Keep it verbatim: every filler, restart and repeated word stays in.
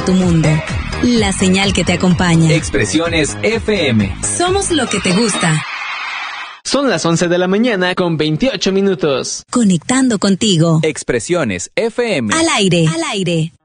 tu mundo. La señal que te acompaña. Expresiones F M. Somos lo que te gusta. Son las once de la mañana con veintiocho minutos. Conectando contigo. Expresiones F M. Al aire. Al aire.